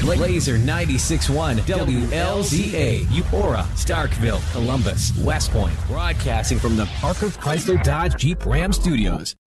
Laser 96.1 WLZA, Eupora, Starkville, Columbus, West Point. Broadcasting from the Parker Chrysler Dodge Jeep Ram Studios.